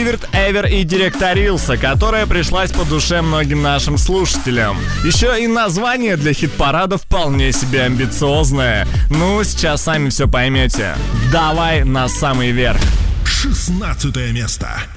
Zivert, Ever и Директорилса, которая пришлась по душе многим нашим слушателям. Еще и название для хит-парада вполне себе амбициозное. Ну, сейчас сами все поймете. Давай на самый верх. 16 место.